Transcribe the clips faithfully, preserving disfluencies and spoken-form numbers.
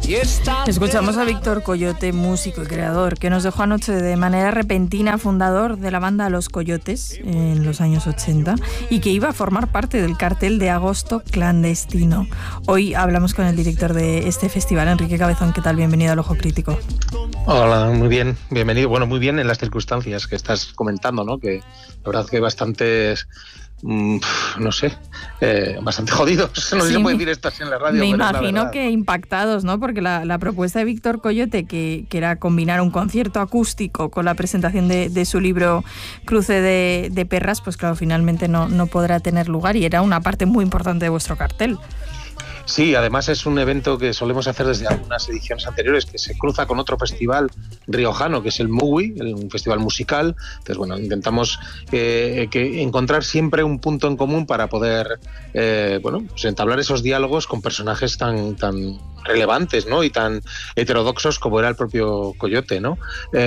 Escuchamos a Víctor Coyote, músico y creador, que nos dejó anoche de manera repentina, fundador de la banda Los Coyotes en los años ochenta y que iba a formar parte del cartel de Agosto Clandestino. Hoy hablamos con el director de este festival, Enrique Cabezón. ¿Qué tal? Bienvenido al Ojo Crítico. Hola, muy bien, bienvenido. Bueno, muy bien en las circunstancias que estás comentando, ¿no? Que la verdad que bastantes... no sé, eh, bastante jodidos. No sé sí, si se puede decir esto así en la radio. Me pero imagino que impactados, ¿no? Porque la, la propuesta de Víctor Coyote, que, que era combinar un concierto acústico con la presentación de, de su libro Cruce de, de Perras, pues claro, finalmente no, no podrá tener lugar y era una parte muy importante de vuestro cartel. Sí, además es un evento que solemos hacer desde algunas ediciones anteriores, que se cruza con otro festival riojano, que es el MUWI, un festival musical. Entonces, bueno, intentamos eh, que encontrar siempre un punto en común para poder eh, bueno, pues entablar esos diálogos con personajes tan, tan relevantes, ¿no? Y tan heterodoxos como era el propio Coyote, ¿no?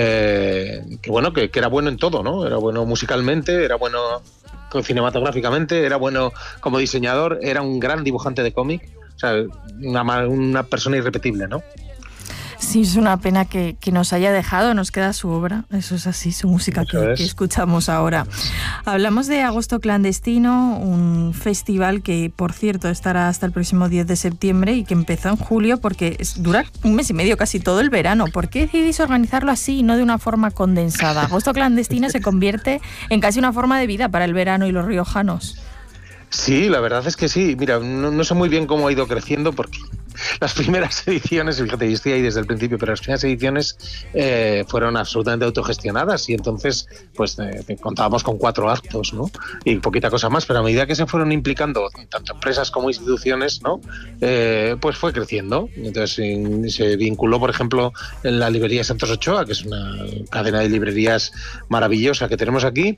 Eh, que bueno, que, que era bueno en todo, ¿no? Era bueno musicalmente, era bueno cinematográficamente, era bueno como diseñador, era un gran dibujante de cómic. O sea, una, una persona irrepetible, ¿no? Sí, es una pena que, que nos haya dejado, nos queda su obra, eso es así, su música que, que escuchamos ahora. Hablamos de Agosto Clandestino, un festival que, por cierto, estará hasta el próximo diez de septiembre y que empezó en julio porque es, dura un mes y medio, casi todo el verano. ¿Por qué decidís organizarlo así y no de una forma condensada? Agosto Clandestino se convierte en casi una forma de vida para el verano y los riojanos. Sí, la verdad es que sí. Mira, no, no sé muy bien cómo ha ido creciendo porque las primeras ediciones, fíjate, yo estoy ahí desde el principio, pero las primeras ediciones eh, fueron absolutamente autogestionadas y entonces pues eh, contábamos con cuatro actos, ¿no? Y poquita cosa más, pero a medida que se fueron implicando tanto empresas como instituciones, ¿no? Eh, pues fue creciendo. Entonces se, se vinculó, por ejemplo, en la librería Santos Ochoa, que es una cadena de librerías maravillosa que tenemos aquí,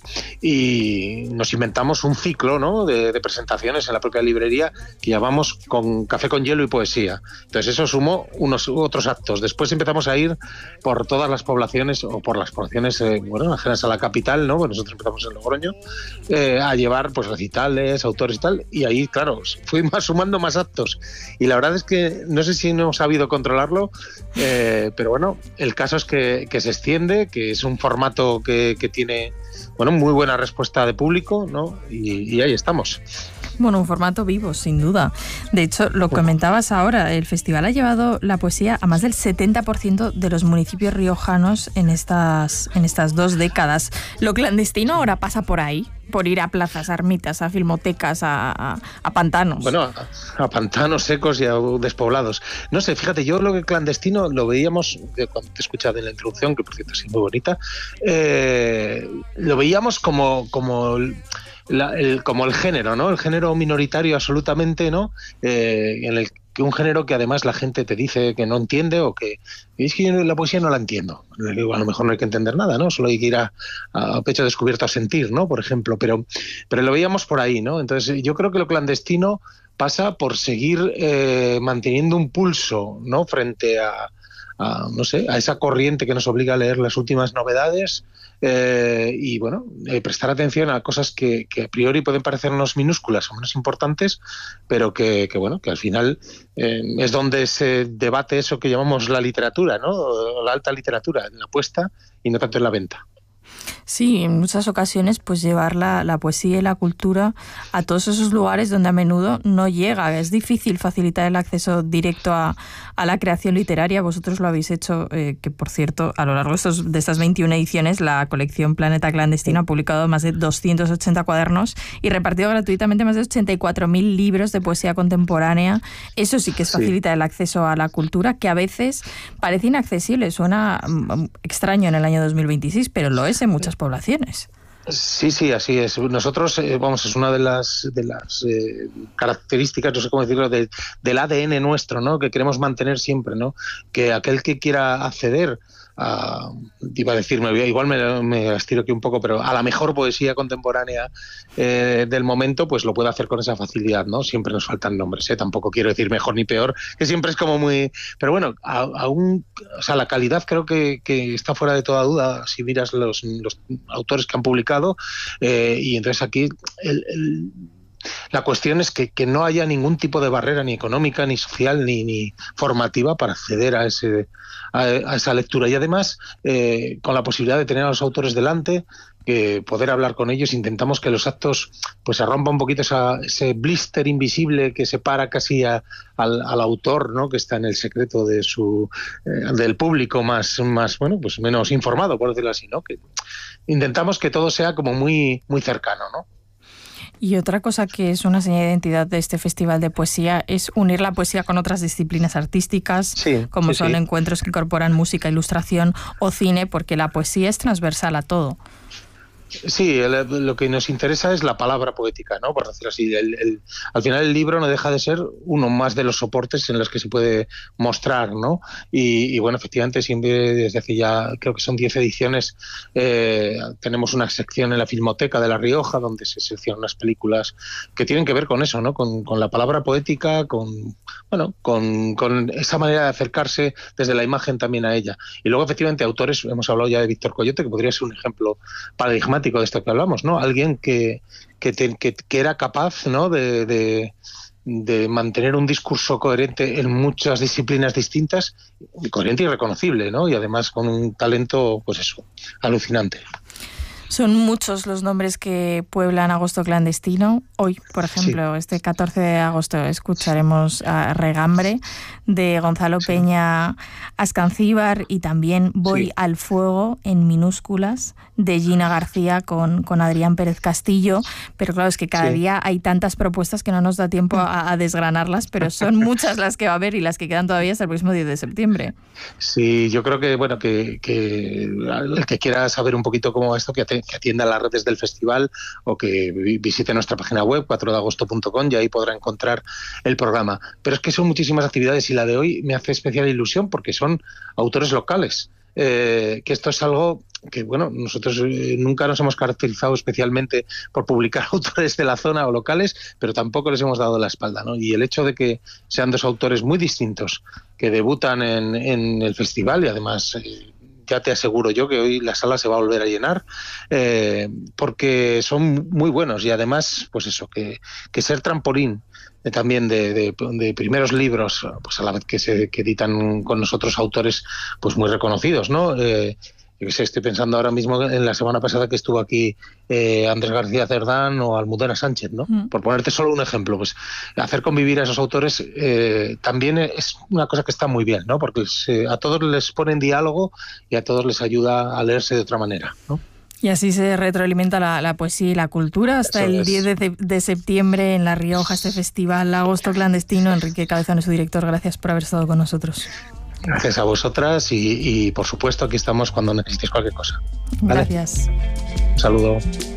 y nos inventamos un ciclo, ¿no? de, de presentaciones en la propia librería que llamamos con café con hielo y poesía. Entonces eso sumó unos otros actos. Después empezamos a ir por todas las poblaciones o por las poblaciones, eh, bueno, ajenas a la capital, ¿no? Bueno, nosotros empezamos en Logroño, eh, a llevar pues recitales, autores y tal, y ahí, claro, fuimos sumando más actos. Y la verdad es que no sé si no hemos sabido controlarlo, eh, pero bueno, el caso es que, que se extiende, que es un formato que, que tiene, bueno, muy buena respuesta de público, ¿no? Y, y ahí estamos. Bueno, un formato vivo, sin duda. De hecho, lo comentabas ahora, el festival ha llevado la poesía a más del setenta por ciento de los municipios riojanos en estas, en estas dos décadas. Lo clandestino ahora pasa por ahí, por ir a plazas, a ermitas, a filmotecas, a, a, a pantanos. Bueno, a, a pantanos secos y a despoblados. No sé, fíjate, yo lo que clandestino lo veíamos, cuando te he escuchado en la introducción, que por cierto es muy bonita, eh, lo veíamos como... como La, el, como el género, ¿no? El género minoritario absolutamente, ¿no? Eh, en el que un género que además la gente te dice que no entiende o que es que yo la poesía no la entiendo. A lo mejor no hay que entender nada, ¿no? Solo hay que ir a, a pecho descubierto a sentir, ¿no? Por ejemplo, pero, pero lo veíamos por ahí, ¿no? Entonces yo creo que lo clandestino pasa por seguir eh, manteniendo un pulso, ¿no? Frente a, a, no sé, a esa corriente que nos obliga a leer las últimas novedades. Eh, y bueno, eh, prestar atención a cosas que, que a priori pueden parecernos minúsculas o menos importantes, pero que, que bueno, que al final eh, es donde se debate eso que llamamos la literatura, ¿no? La alta literatura, en la puesta y no tanto en la venta. Sí, en muchas ocasiones pues llevar la, la poesía y la cultura a todos esos lugares donde a menudo no llega. Es difícil facilitar el acceso directo a, a la creación literaria. Vosotros lo habéis hecho, eh, que por cierto, a lo largo de, estos, de estas veintiuna ediciones, la colección Planeta Clandestino ha publicado más de doscientos ochenta cuadernos y repartido gratuitamente más de ochenta y cuatro mil libros de poesía contemporánea. Eso sí que es facilitar sí. el acceso a la cultura, que a veces parece inaccesible. Suena um, extraño en el año dos mil veintiséis, pero lo es en muchas poblaciones. Sí, sí, así es. Nosotros, eh, vamos, es una de las de las eh, características, no sé cómo decirlo, de, del A D N nuestro, ¿no? Que queremos mantener siempre, ¿no? Que aquel que quiera acceder a, iba a decirme, igual me, me estiro aquí un poco, pero a la mejor poesía contemporánea eh, del momento, pues lo puede hacer con esa facilidad, ¿no? Siempre nos faltan nombres, ¿eh? Tampoco quiero decir mejor ni peor, que siempre es como muy... Pero bueno, aún, o sea, la calidad creo que, que está fuera de toda duda si miras los, los autores que han publicado, eh, y entonces aquí el, el la cuestión es que, que no haya ningún tipo de barrera ni económica, ni social, ni, ni formativa para acceder a, ese, a, a esa lectura. Y además, eh, con la posibilidad de tener a los autores delante, que poder hablar con ellos, intentamos que los actos pues se rompa un poquito esa, ese blister invisible que separa casi a, al, al autor, ¿no? Que está en el secreto de su eh, del público más, más bueno pues menos informado, por decirlo así, ¿no? Que intentamos que todo sea como muy, muy cercano, ¿no? Y otra cosa que es una señal de identidad de este festival de poesía es unir la poesía con otras disciplinas artísticas, sí, como sí, son sí. encuentros que incorporan música, ilustración o cine, porque la poesía es transversal a todo. Sí, el, lo que nos interesa es la palabra poética, ¿no? Por decirlo así. El, el, al final el libro no deja de ser uno más de los soportes en los que se puede mostrar, ¿no? Y, y bueno, efectivamente, siempre desde hace ya, creo que son diez ediciones, eh, tenemos una sección en la Filmoteca de La Rioja donde se seleccionan unas películas que tienen que ver con eso, ¿no? Con, con la palabra poética, con, bueno, con, con esa manera de acercarse desde la imagen también a ella. Y luego, efectivamente, autores, hemos hablado ya de Víctor Coyote, que podría ser un ejemplo paradigmático de esto que hablamos, ¿no? Alguien que, que, te, que, que era capaz, ¿no? de, de, de mantener un discurso coherente en muchas disciplinas distintas, coherente y reconocible, ¿no? Y además con un talento, pues eso, alucinante. Son muchos los nombres que pueblan Agosto Clandestino. Hoy, por ejemplo, sí. este catorce de agosto escucharemos a Regambre de Gonzalo sí. Peña Ascancíbar y también Voy sí. al fuego en minúsculas de Gina García con, con Adrián Pérez Castillo. Pero claro, es que cada sí. día hay tantas propuestas que no nos da tiempo a, a desgranarlas, pero son muchas las que va a haber y las que quedan todavía hasta el próximo diez de septiembre. Sí, yo creo que, bueno, que, que el que quiera saber un poquito cómo va esto, que que atienda las redes del festival o que visite nuestra página web cuatro de agosto punto com y ahí podrá encontrar el programa. Pero es que son muchísimas actividades y la de hoy me hace especial ilusión porque son autores locales. Eh, que esto es algo que, bueno, nosotros eh, nunca nos hemos caracterizado especialmente por publicar autores de la zona o locales, pero tampoco les hemos dado la espalda, ¿no? Y el hecho de que sean dos autores muy distintos que debutan en, en el festival y además... Eh, ya te aseguro yo que hoy la sala se va a volver a llenar eh, porque son muy buenos y además, pues eso, que, que ser trampolín eh, también de, de, de primeros libros, pues a la vez que se que editan con nosotros autores pues muy reconocidos, ¿no? Eh, Estoy pensando ahora mismo en la semana pasada que estuvo aquí eh, Andrés García Cerdán o Almudena Sánchez, ¿no? Mm. Por ponerte solo un ejemplo, pues hacer convivir a esos autores eh, también es una cosa que está muy bien, ¿no? Porque se, a todos les pone en diálogo y a todos les ayuda a leerse de otra manera, ¿no? Y así se retroalimenta la, la poesía y la cultura hasta Eso el es. diez de, de septiembre en La Rioja, este festival Agosto Clandestino. Enrique Cabezón es su director. Gracias por haber estado con nosotros. Gracias a vosotras y, y por supuesto aquí estamos cuando necesitéis cualquier cosa. ¿Vale? Gracias. Un saludo.